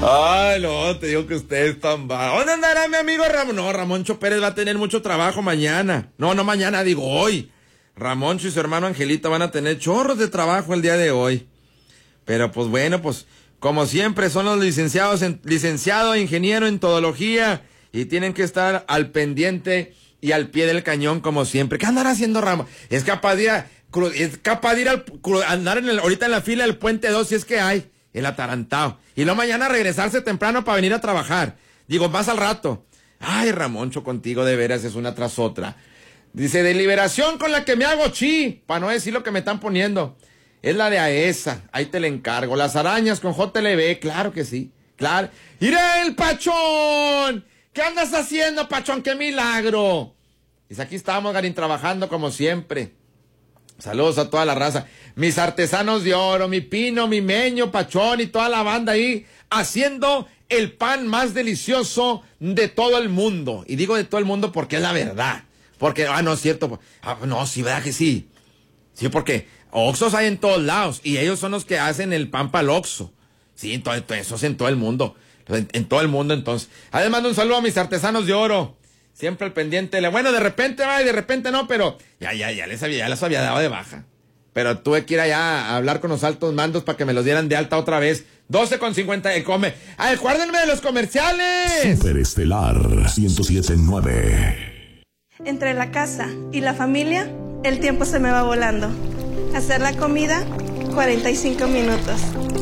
Ay, no, te digo que ustedes están mal. ¿Dónde andará mi amigo Ramón? No, Ramoncho Pérez va a tener mucho trabajo mañana. No mañana, digo hoy. Ramoncho y su hermano Angelito van a tener chorros de trabajo el día de hoy. Pero pues bueno, pues como siempre son los licenciado ingeniero en todología y tienen que estar al pendiente y al pie del cañón como siempre. ¿Qué andará haciendo Ramón? Es capaz de ir andar ahorita en la fila del puente 2 si es que hay, el atarantado. Y luego mañana regresarse temprano para venir a trabajar. Digo, más al rato. Ay, Ramoncho, contigo de veras es una tras otra. Dice, deliberación con la que me hago para no decir lo que me están poniendo. Es la de AESA, ahí te la encargo. Las arañas con JLB, claro que sí, claro. ¡Mira el Pachón! ¿Qué andas haciendo, Pachón? ¡Qué milagro! Dice, aquí estamos, Garín, trabajando como siempre. Saludos a toda la raza. Mis artesanos de oro, mi Pino, mi Meño, Pachón y toda la banda ahí haciendo el pan más delicioso de todo el mundo. Y digo de todo el mundo porque es la verdad. Porque, no es cierto. No, sí, ¿verdad que sí? Sí, porque Oxxos hay en todos lados y ellos son los que hacen el pan para el Oxxo. Sí, entonces eso es en todo el mundo. En todo el mundo, entonces. Además, un saludo a mis artesanos de oro. Siempre al pendiente. Bueno, de repente va y de repente no, pero ya les había dado de baja. Pero tuve que ir allá a hablar con los altos mandos para que me los dieran de alta otra vez. 12:50 come. Acuérdenme de los comerciales. Superestelar 107.9. Entre la casa y la familia, el tiempo se me va volando. Hacer la comida, 45 minutos.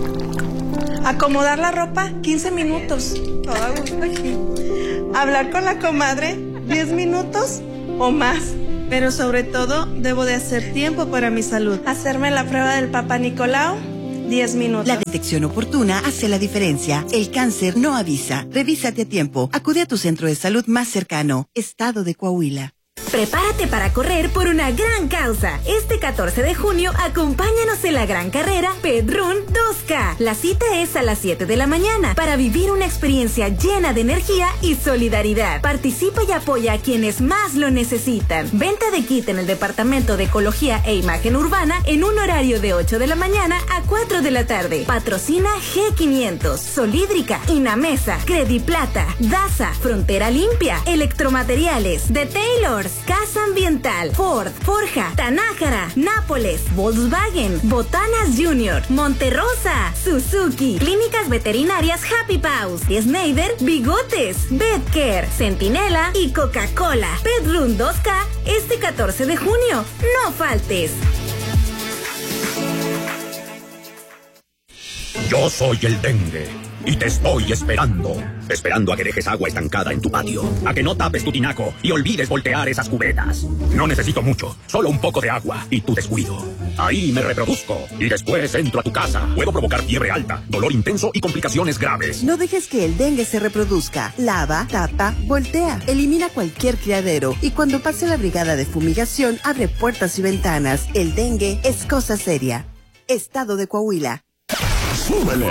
Acomodar la ropa, 15 minutos. Todo a gusto aquí. Hablar con la comadre, 10 minutos o más. Pero sobre todo, debo de hacer tiempo para mi salud. Hacerme la prueba del Papa Nicolau, 10 minutos. La detección oportuna hace la diferencia. El cáncer no avisa. Revísate a tiempo. Acude a tu centro de salud más cercano. Estado de Coahuila. Prepárate para correr por una gran causa. Este 14 de junio, acompáñanos en la gran carrera Pedrún 2K. La cita es a las 7 de la mañana para vivir una experiencia llena de energía y solidaridad. Participa y apoya a quienes más lo necesitan. Venta de kit en el Departamento de Ecología e Imagen Urbana en un horario de 8 de la mañana a 4 de la tarde. Patrocina G500, Solídrica, Inamesa, Crediplata, DASA, Frontera Limpia, Electromateriales, The Taylors, Casa Ambiental, Ford, Forja, Tanájara, Nápoles, Volkswagen, Botanas Junior, Monterrosa, Suzuki, Clínicas Veterinarias Happy Paws, Schneider, Bigotes, Betcare, Centinela y Coca-Cola. Pedrún 2K este 14 de junio. No faltes. Yo soy el dengue y te estoy esperando. Esperando a que dejes agua estancada en tu patio, a que no tapes tu tinaco y olvides voltear esas cubetas. No necesito mucho, solo un poco de agua y tu descuido. Ahí me reproduzco y después entro a tu casa. Puedo provocar fiebre alta, dolor intenso y complicaciones graves. No dejes que el dengue se reproduzca. Lava, tapa, voltea. Elimina cualquier criadero y cuando pase la brigada de fumigación, abre puertas y ventanas. El dengue es cosa seria. Estado de Coahuila. ¡Súbele!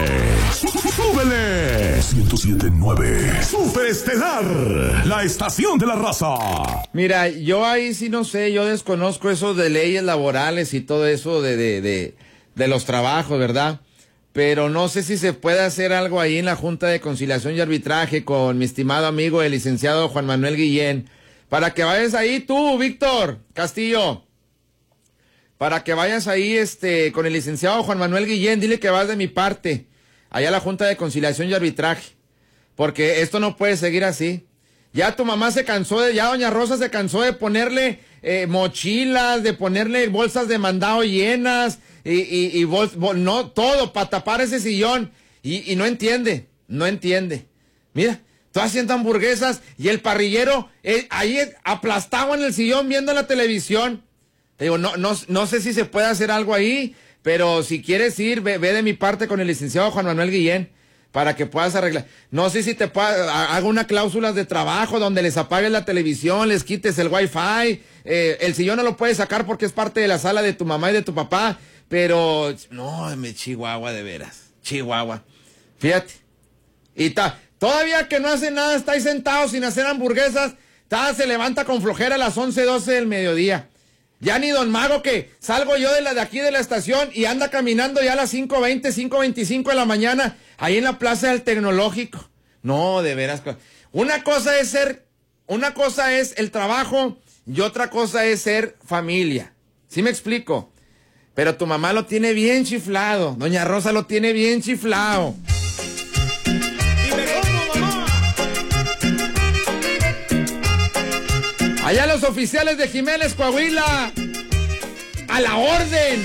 ¡Súbele! 107.9 Superestelar, la estación de la raza. Mira, yo ahí sí no sé, yo desconozco eso de leyes laborales y todo eso de los trabajos, ¿verdad? Pero no sé si se puede hacer algo ahí en la Junta de Conciliación y Arbitraje con mi estimado amigo el licenciado Juan Manuel Guillén, para que vayas ahí tú, Víctor Castillo. Para que vayas ahí con el licenciado Juan Manuel Guillén, dile que vas de mi parte, allá a la Junta de Conciliación y Arbitraje, porque esto no puede seguir así. Ya tu mamá ya doña Rosa se cansó de ponerle mochilas, de ponerle bolsas de mandado llenas, no, todo para tapar ese sillón, y no entiende. Mira, tú haciendo hamburguesas y el parrillero ahí aplastado en el sillón viendo la televisión. Te digo, no sé si se puede hacer algo ahí, pero si quieres ir, ve de mi parte con el licenciado Juan Manuel Guillén para que puedas arreglar. No sé si hago una cláusula de trabajo donde les apagues la televisión, les quites el wifi, el sillón no lo puedes sacar porque es parte de la sala de tu mamá y de tu papá, pero no, Chihuahua de veras, Chihuahua. Fíjate, y todavía que no hace nada, está ahí sentado sin hacer hamburguesas, se levanta con flojera a las 11:12 del mediodía. Ya ni don Mago, que salgo yo de aquí de la estación y anda caminando ya a las 5:20, 5:25 de la mañana ahí en la Plaza del Tecnológico. No, de veras. Una cosa es el trabajo y otra cosa es ser familia. ¿Sí me explico? Pero tu mamá lo tiene bien chiflado. Doña Rosa lo tiene bien chiflado. ¡Y me como, mamá! Allá los oficiales de Jiménez, Coahuila. ¡A la orden!